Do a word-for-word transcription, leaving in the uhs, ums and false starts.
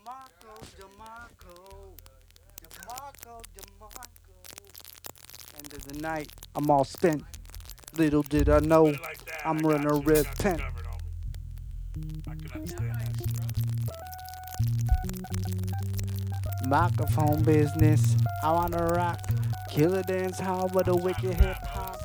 DeMarco, DeMarco, DeMarco, DeMarco. End of the night, I'm all spent. Little did I know, Put it like that. I'm I running got a you. I got you repent. covered, homie. I can understand that shit. Microphone business, I wanna rock. Killer dance hall with a wicked hip hop.